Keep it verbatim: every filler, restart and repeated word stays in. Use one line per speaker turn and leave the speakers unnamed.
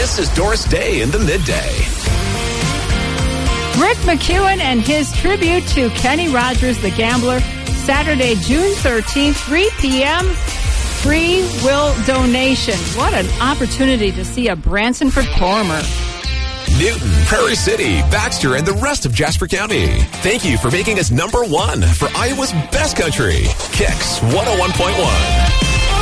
This is Doris Day in the Midday.
Rick McEwen and his tribute to Kenny Rogers, the Gambler, Saturday, June thirteenth, three p.m., free will donation. What an opportunity to see a Branson performer.
Newton, Prairie City, Baxter, and the rest of Jasper County. Thank you for making us number one for Iowa's best country. Kicks one oh one point one.